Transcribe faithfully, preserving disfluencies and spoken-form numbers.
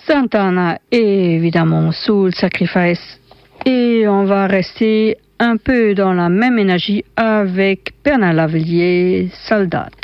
Santana, évidemment, Soul Sacrifice. Et on va rester un peu dans la même énergie avec Bernard Lavilliers, Soldat.